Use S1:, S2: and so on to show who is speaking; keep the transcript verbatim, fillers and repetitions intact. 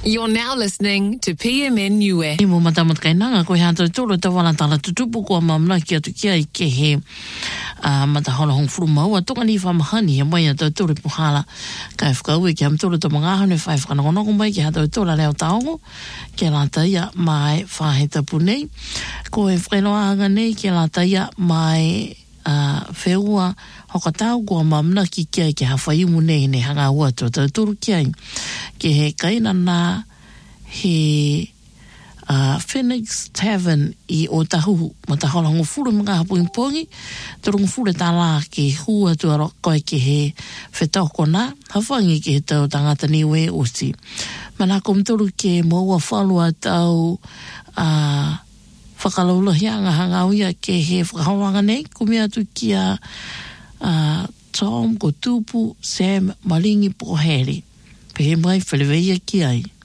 S1: You're now listening to P M N U E.
S2: Mo matamat kai nanga ko hanto tolo te wala tala tutupu ko mamna ki atu ki ai ke he a mata hola hong furu mau tonga ni fa mahani he mai atu tolo puhala kai fka we ki am tolo to manga hane five kana kono ko mai ki hato tolo leo taongo ke la taia mai fa he tapu nei ko e freno anga nei ke la taia mai a feua hokatau ko mamna ki ki ki ha fai mu nei ne hanga ua to tolo ki ai ke he kaina na he uh, Phoenix Tavern i o tahu matahola hongo furu mga hapuing pongi turung furu tala ke hua tuaro koe ke he whetau kona hawangi ke he tau tangata niwe osi mana komtoru ke maua whalua tau uh, whakalaula hianga hanga uia ke he whakahawanga nei kumia tu kia uh, Tom ko tupu Sam Malingi Poheri pe mai whaleweia ki ai